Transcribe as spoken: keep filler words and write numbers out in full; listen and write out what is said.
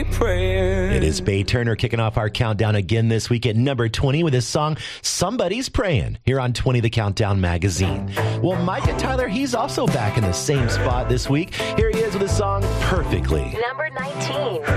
praying. It is Bay Turner kicking off our countdown again this week at number twenty with his song, Somebody's Praying, here on twenty The Countdown magazine. Well, Micah Tyler, he's also back in the same spot this week. Here he is with his song, Perfectly. Number nineteen.